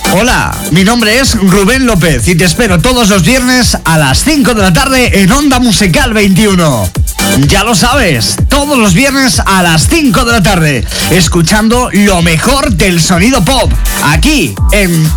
Hola, mi nombre es Rubén López y te espero todos los viernes a las 5 de la tarde en Onda Musical 21. Ya lo sabes, todos los viernes a las 5 de la tarde, escuchando lo mejor del sonido pop, aquí en